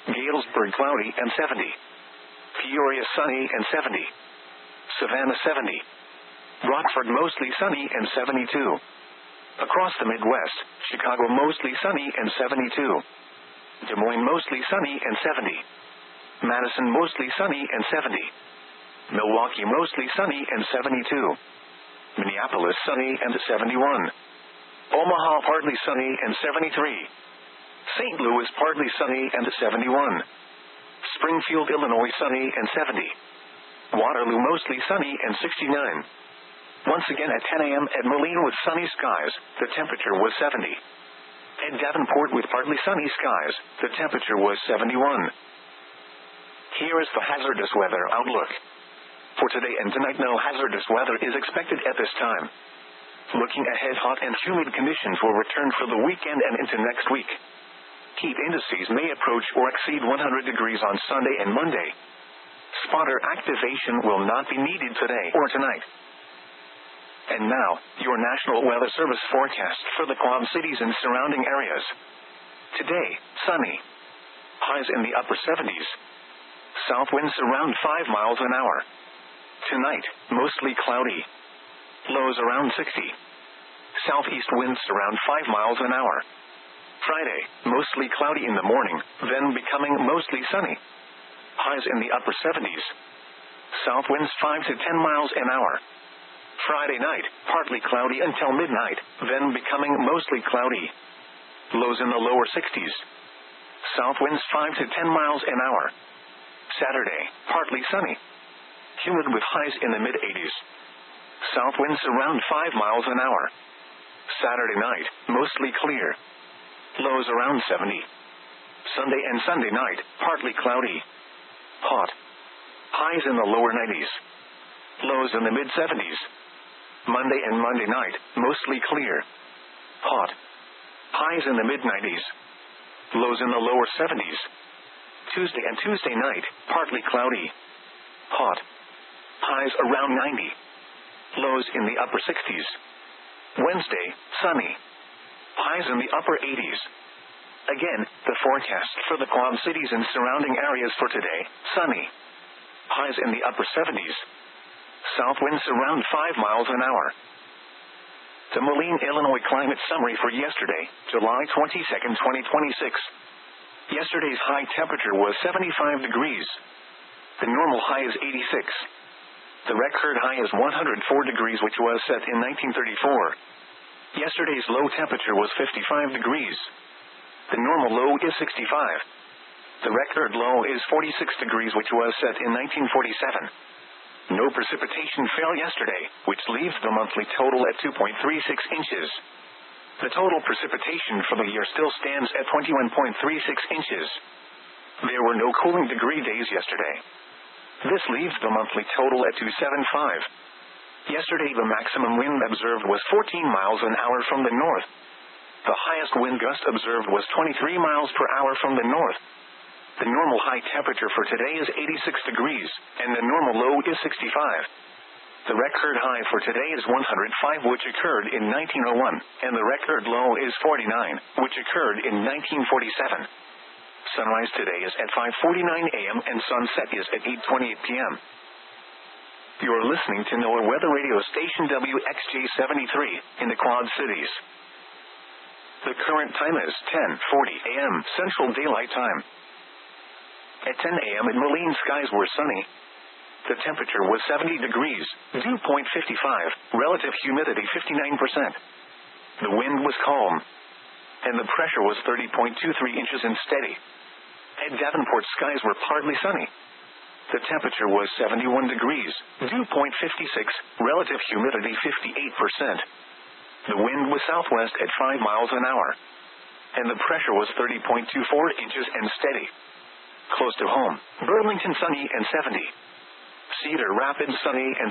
Galesburg cloudy and 70. Peoria sunny and 70. Savannah 70. Rockford mostly sunny and 72. Across the Midwest, Chicago mostly sunny and 72. Des Moines mostly sunny and 70. Madison mostly sunny and 70. Milwaukee mostly sunny and 72. Minneapolis sunny and 71. Omaha partly sunny and 73. St. Louis partly sunny and 71. Springfield, Illinois sunny and 70. Waterloo mostly sunny and 69. Once again at 10 a.m. at Moline with sunny skies, the temperature was 70. At Davenport with partly sunny skies, the temperature was 71. Here is the hazardous weather outlook. For today and tonight, no hazardous weather is expected at this time. Looking ahead, hot and humid conditions will return for the weekend and into next week. Heat indices may approach or exceed 100 degrees on Sunday and Monday. Spotter activation will not be needed today or tonight. And now, your National Weather Service forecast for the Quad Cities and surrounding areas. Today, sunny. Highs in the upper 70s. South winds around 5 miles an hour. Tonight, mostly cloudy. Lows around 60. Southeast winds around 5 miles an hour. Friday, mostly cloudy in the morning, then becoming mostly sunny. Highs in the upper 70s. South winds 5 to 10 miles an hour. Friday night, partly cloudy until midnight, then becoming mostly cloudy. Lows in the lower 60s. South winds 5 to 10 miles an hour. Saturday, partly sunny. Humid with highs in the mid-80s. South winds around 5 miles an hour. Saturday night, mostly clear. Lows around 70. Sunday and Sunday night, partly cloudy. Hot. Highs in the lower 90s. Lows in the mid-70s. Monday and Monday night, mostly clear. Hot. Highs in the mid-90s. Lows in the lower 70s. Tuesday and Tuesday night, partly cloudy. Hot. Highs around 90. Lows in the upper 60s. Wednesday, sunny. Highs in the upper 80s. Again, the forecast for the Quad Cities and surrounding areas for today, sunny. Highs in the upper 70s. South winds around 5 miles an hour. The Moline, Illinois climate summary for yesterday, July 22, 2026. Yesterday's high temperature was 75 degrees. The normal high is 86. The record high is 104 degrees, which was set in 1934. Yesterday's low temperature was 55 degrees. The normal low is 65. The record low is 46 degrees, which was set in 1947. No precipitation fell yesterday, which leaves the monthly total at 2.36 inches. The total precipitation for the year still stands at 21.36 inches. There were no cooling degree days yesterday. This leaves the monthly total at 275. Yesterday the maximum wind observed was 14 miles an hour from the north. The highest wind gust observed was 23 miles per hour from the north. The normal high temperature for today is 86 degrees, and the normal low is 65. The record high for today is 105, which occurred in 1901, and the record low is 49, which occurred in 1947. Sunrise today is at 5:49 a.m. and sunset is at 8:28 p.m. You're listening to NOAA Weather Radio Station WXJ73 in the Quad Cities. The current time is 10:40 a.m. Central Daylight Time. At 10 a.m. in Moline, skies were sunny. The temperature was 70 degrees, dew point 55, relative humidity 59%. The wind was calm, and the pressure was 30.23 inches and steady. At Davenport, skies were partly sunny. The temperature was 71 degrees, dew point 56, relative humidity 58%. The wind was southwest at 5 miles an hour, and the pressure was 30.24 inches and steady. Close to home, Burlington sunny and 70. Cedar Rapids sunny and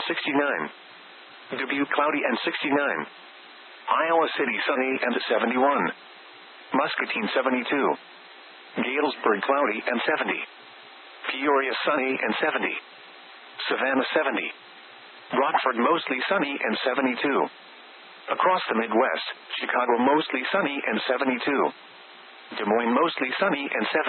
69. Dubuque cloudy and 69. Iowa City sunny and 71. Muscatine 72. Galesburg cloudy and 70. Peoria sunny and 70. Savannah 70. Rockford mostly sunny and 72. Across the Midwest, Chicago mostly sunny and 72. Des Moines mostly sunny and 70.